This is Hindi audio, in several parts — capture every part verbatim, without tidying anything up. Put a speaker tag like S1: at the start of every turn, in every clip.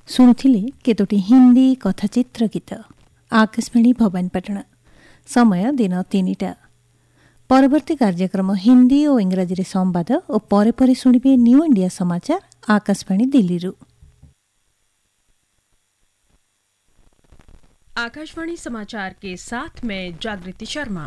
S1: ଶୁଣୁଥିଲେ କେତୋଟି ହିନ୍ଦୀ କଥାଚିତ୍ର ଗୀତ। ଆକାଶବାଣୀ ଭବାନୀପାଟଣା। ସମୟ ଦିନ ତିନିଟା। ପରବର୍ତ୍ତୀ କାର୍ଯ୍ୟକ୍ରମ ହିନ୍ଦୀ ଓ ଇଂରାଜୀରେ ସମ୍ବାଦ ଓ ପରେ ପରେ ଶୁଣିବେ ନ୍ୟୁ ଇଣ୍ଡିଆ ସମାଚାର ଆକାଶବାଣୀ ଦିଲ୍ଲୀରୁ।
S2: आकाशवाणी समाचार के साथ मैं जागृति शर्मा।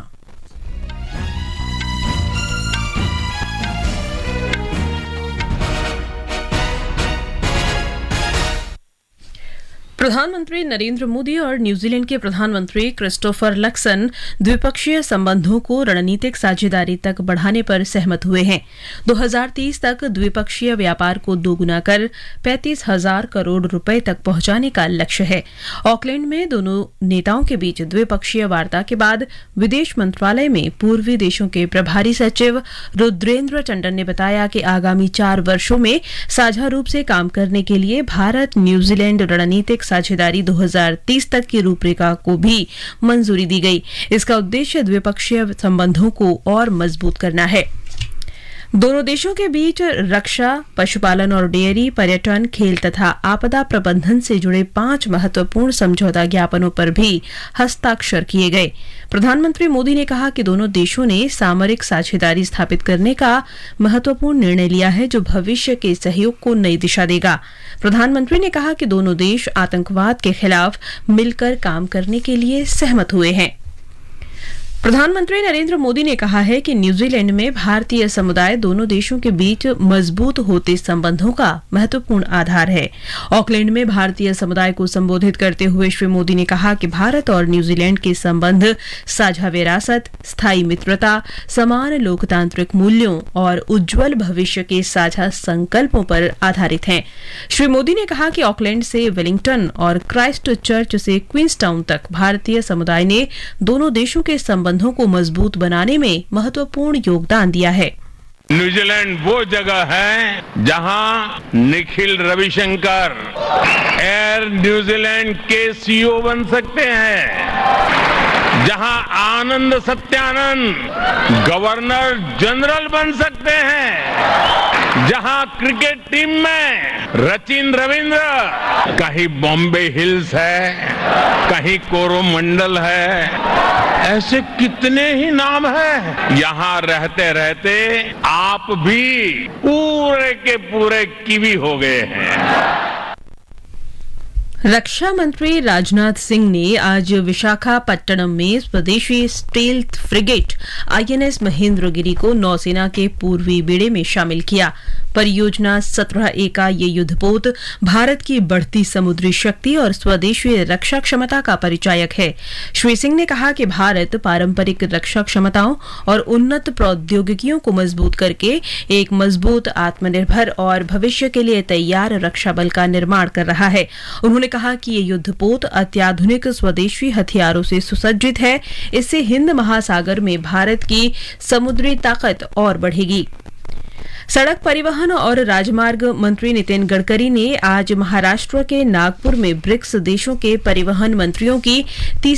S2: प्रधानमंत्री नरेंद्र मोदी और न्यूजीलैंड के प्रधानमंत्री क्रिस्टोफर लक्सन द्विपक्षीय संबंधों को रणनीतिक साझेदारी तक बढ़ाने पर सहमत हुए हैं। दो हज़ार तीस तक द्विपक्षीय व्यापार को दोगुना कर पैंतीस हजार करोड़ रुपए तक पहुंचाने का लक्ष्य है। ऑकलैंड में दोनों नेताओं के बीच द्विपक्षीय वार्ता के बाद विदेश मंत्रालय में पूर्वी देशों के प्रभारी सचिव रुद्रेंद्र टंडन ने बताया कि आगामी चार वर्षों में साझा रूप से काम करने के लिए भारत न्यूजीलैंड रणनीतिक साझेदारी दो हज़ार तीस तक की रूपरेखा को भी मंजूरी दी गई। इसका उद्देश्य द्विपक्षीय संबंधों को और मजबूत करना है। दोनों देशों के बीच रक्षा, पशुपालन और डेयरी, पर्यटन, खेल तथा आपदा प्रबंधन से जुड़े पांच महत्वपूर्ण समझौता ज्ञापनों पर भी हस्ताक्षर किए गए। प्रधानमंत्री मोदी ने कहा कि दोनों देशों ने सामरिक साझेदारी स्थापित करने का महत्वपूर्ण निर्णय लिया है जो भविष्य के सहयोग को नई दिशा देगा। प्रधानमंत्री ने कहा कि दोनों देश आतंकवाद के खिलाफ मिलकर काम करने के लिए सहमत हुए हैं। प्रधानमंत्री नरेंद्र मोदी ने कहा है कि न्यूजीलैंड में भारतीय समुदाय दोनों देशों के बीच मजबूत होते संबंधों का महत्वपूर्ण आधार है। ऑकलैंड में भारतीय समुदाय को संबोधित करते हुए श्री मोदी ने कहा कि भारत और न्यूजीलैंड के संबंध साझा विरासत, स्थायी मित्रता, समान लोकतांत्रिक मूल्यों और उज्जवल भविष्य के साझा संकल्पों पर आधारित हैं। श्री मोदी ने कहा कि ऑकलैंड से वेलिंगटन और क्राइस्ट चर्च से क्वींसटाउन तक भारतीय समुदाय ने दोनों देशों के संबंधों को मजबूत बनाने में महत्वपूर्ण योगदान दिया है।
S3: न्यूजीलैंड वो जगह है जहां निखिल रविशंकर एयर न्यूजीलैंड के सीईओ बन सकते हैं, जहां आनंद सत्यानंद गवर्नर जनरल बन सकते हैं, जहां क्रिकेट टीम में रचिन रविंद्र, कहीं बॉम्बे हिल्स है, कहीं कोरोमंडल है, ऐसे कितने ही नाम हैं। यहाँ रहते रहते आप भी पूरे के पूरे कीवी हो गए हैं।
S2: रक्षा मंत्री राजनाथ सिंह ने आज विशाखापट्टनम में स्वदेशी स्टील्थ फ्रिगेट आईएनएस महेंद्रगिरी को नौसेना के पूर्वी बेड़े में शामिल किया। परियोजना सत्रह ए का ये युद्धपोत भारत की बढ़ती समुद्री शक्ति और स्वदेशी रक्षा क्षमता का परिचायक है। श्री सिंह ने कहा कि भारत पारंपरिक रक्षा क्षमताओं और उन्नत प्रौद्योगिकियों को मजबूत करके एक मजबूत, आत्मनिर्भर और भविष्य के लिए तैयार रक्षा बल का निर्माण कर रहा है। उन्होंने कहा कि ये युद्धपोत अत्याधुनिक स्वदेशी हथियारों से सुसज्जित है। इससे हिंद महासागर में भारत की समुद्री ताकत और बढ़ेगी। सड़क परिवहन और राजमार्ग मंत्री नितिन गडकरी ने आज महाराष्ट्र के नागपुर में ब्रिक्स देशों के परिवहन मंत्रियों की